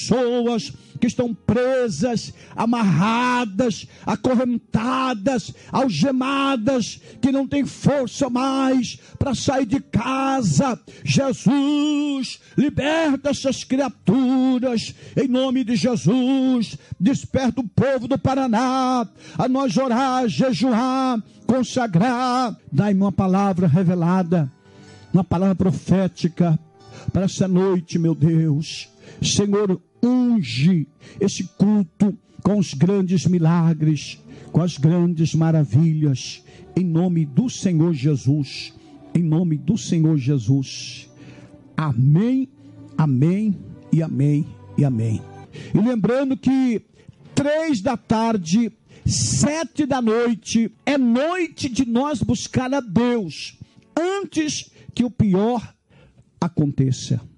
pessoas que estão presas, amarradas, acorrentadas, algemadas, que não têm força mais para sair de casa. Jesus, liberta essas criaturas, em nome de Jesus. Desperta o povo do Paraná a nós orar, jejuar, consagrar. Dai-me uma palavra revelada, uma palavra profética para essa noite, meu Deus. Senhor, unge esse culto com os grandes milagres, com as grandes maravilhas, em nome do Senhor Jesus, em nome do Senhor Jesus. Amém, amém e amém e amém. E lembrando que 3 da tarde, 7 da noite, é noite de nós buscar a Deus, antes que o pior aconteça.